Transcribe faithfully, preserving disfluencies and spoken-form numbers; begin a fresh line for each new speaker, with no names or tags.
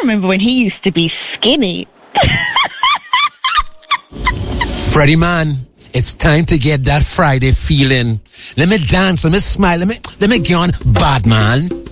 remember when he used to be skinny.
Freddie man, it's time to get that Friday feeling. Let me dance, let me smile, let me, let me get on bad man.